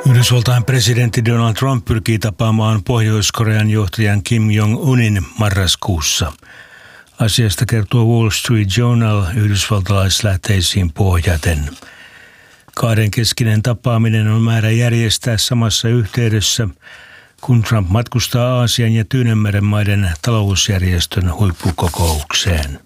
Yhdysvaltain presidentti Donald Trump pyrkii tapaamaan Pohjois-Korean johtajan Kim Jong-unin marraskuussa. Asiasta kertoo Wall Street Journal yhdysvaltalaislähteisiin pohjaten. Kahdenkeskinen tapaaminen on määrä järjestää samassa yhteydessä, kun Trump matkustaa Aasian ja Tyynenmeren maiden talousjärjestön huippukokoukseen.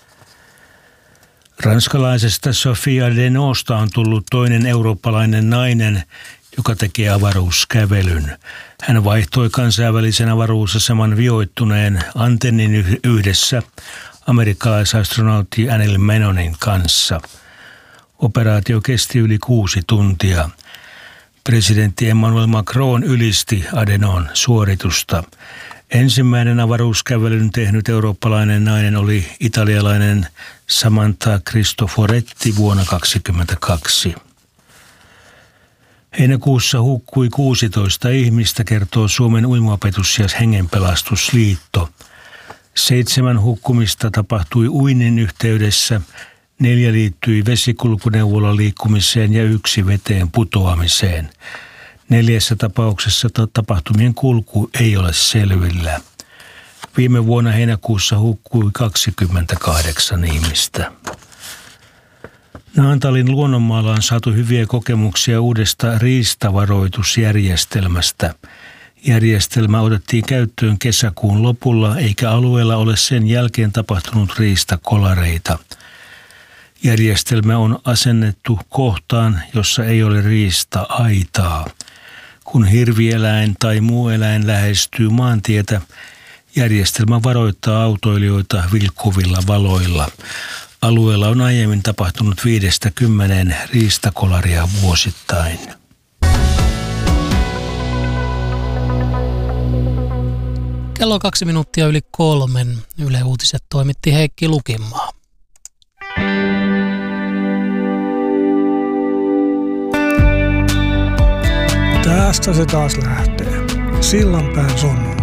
Ranskalaisesta Sophia Denaultsta on tullut toinen eurooppalainen nainen, joka tekee avaruuskävelyn. Hän vaihtoi kansainvälisen avaruusaseman vioittuneen antennin yhdessä amerikkalaisastronautti Anil Menonin kanssa. Operaatio kesti yli 6 tuntia. Presidentti Emmanuel Macron ylisti Adenon suoritusta. Ensimmäinen avaruuskävelyn tehnyt eurooppalainen nainen oli italialainen Samantha Cristoforetti vuonna 2022. Heinäkuussa hukkui 16 ihmistä, kertoo Suomen uimaopetus- ja hengenpelastusliitto. 7 hukkumista tapahtui uinnin yhteydessä, 4 liittyi vesikulkuneuvolla liikkumiseen ja 1 veteen putoamiseen. 4 tapauksessa tapahtumien kulku ei ole selvillä. Viime vuonna heinäkuussa hukkui 28 ihmistä. Naantalin luonnonmaalla on saatu hyviä kokemuksia uudesta riistavaroitusjärjestelmästä. Järjestelmä otettiin käyttöön kesäkuun lopulla, eikä alueella ole sen jälkeen tapahtunut riistakolareita. Järjestelmä on asennettu kohtaan, jossa ei ole riista-aitaa. Kun hirvieläin tai muu eläin lähestyy maantietä, järjestelmä varoittaa autoilijoita vilkkuvilla valoilla. Alueella on aiemmin tapahtunut 5-10 riistakolaria vuosittain. Kello 2 minuuttia yli 3. Yle Uutiset toimitti Heikki Lukinmaa. Tästä se taas lähtee. Sillanpään Sonnu.